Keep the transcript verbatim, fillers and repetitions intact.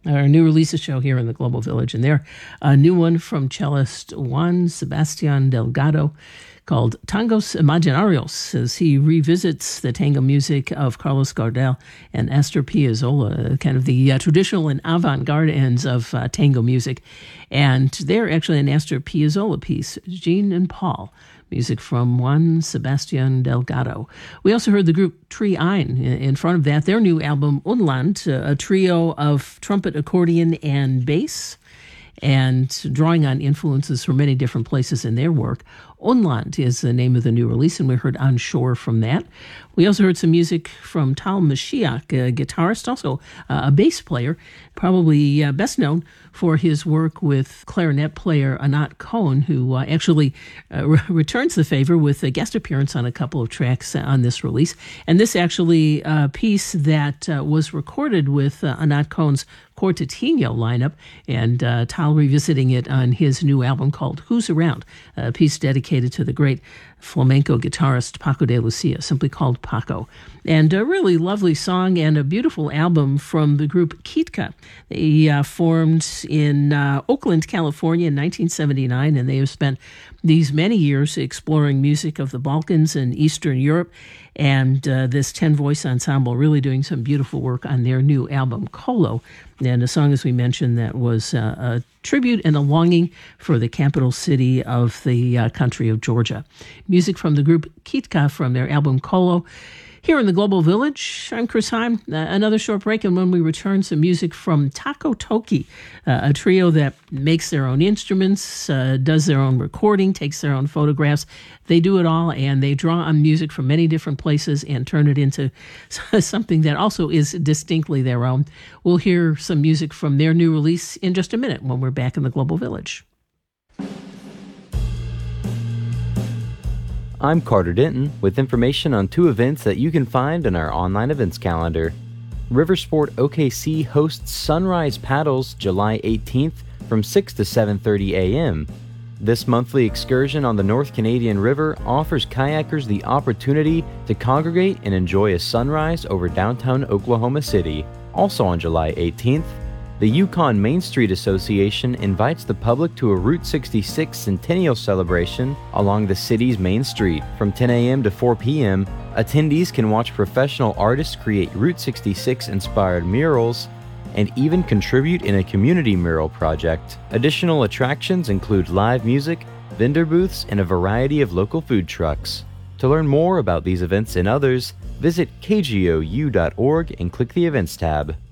our new releases show here in the Global Village, and they're a new one from cellist Juan Sebastian Delgado called Tangos Imaginarios, as he revisits the tango music of Carlos Gardel and Astor Piazzolla, kind of the uh, traditional and avant-garde ends of uh, tango music. And they're actually an Astor Piazzolla piece, Jean and Paul, music from Juan Sebastian Delgado. We also heard the group Tree Ein in front of that, their new album Unland, a trio of trumpet, accordion, and bass, and drawing on influences from many different places in their work. Unland is the name of the new release, and we heard On Shore from that. We also heard some music from Tal Mashiach, a guitarist, also uh, a bass player, probably uh, best known for his work with clarinet player Anat Cohen, who uh, actually uh, re- returns the favor with a guest appearance on a couple of tracks on this release. And this actually a uh, piece that uh, was recorded with uh, Anat Cohen's Quartetino lineup, and uh, Tal revisiting it on his new album called Who's Around, a piece dedicated to the great flamenco guitarist Paco de Lucia, simply called Paco. And a really lovely song and a beautiful album from the group Kitka. They uh, formed in uh, Oakland, California in nineteen seventy-nine, and they have spent these many years exploring music of the Balkans and Eastern Europe. And uh, this ten-voice ensemble really doing some beautiful work on their new album, Kolo. And a song, as we mentioned, that was uh, a tribute and a longing for the capital city of the uh, country of Georgia. Music from the group Kitka from their album Kolo. Here in the Global Village, I'm Chris Heim. Uh, another short break, and when we return, some music from Taco Toki, uh, a trio that makes their own instruments, uh, does their own recording, takes their own photographs. They do it all, and they draw on music from many different places and turn it into something that also is distinctly their own. We'll hear some music from their new release in just a minute when we're back in the Global Village. I'm Carter Denton with information on two events that you can find in our online events calendar. Riversport O K C hosts Sunrise Paddles July eighteenth from six to seven thirty a.m. This monthly excursion on the North Canadian River offers kayakers the opportunity to congregate and enjoy a sunrise over downtown Oklahoma City. Also on July eighteenth, the Yukon Main Street Association invites the public to a Route sixty-six Centennial celebration along the city's main street. From ten a.m. to four p.m., attendees can watch professional artists create Route sixty-six-inspired murals and even contribute in a community mural project. Additional attractions include live music, vendor booths, and a variety of local food trucks. To learn more about these events and others, visit k g o u dot org and click the Events tab.